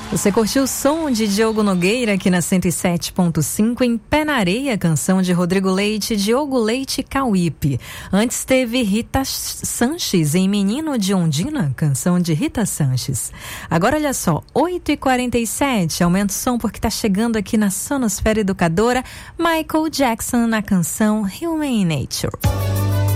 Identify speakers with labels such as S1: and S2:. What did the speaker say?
S1: Você curtiu o som de Diogo Nogueira aqui na 107.5, em Pé na Areia, canção de Rodrigo Leite, Diogo Leite e Cauípe. Antes teve Rita Sanches em Menino de Ondina, canção de Rita Sanches. Agora olha só, 8h47, aumenta o som porque tá chegando aqui na Sonosfera Educadora, Michael Jackson na canção Human Nature.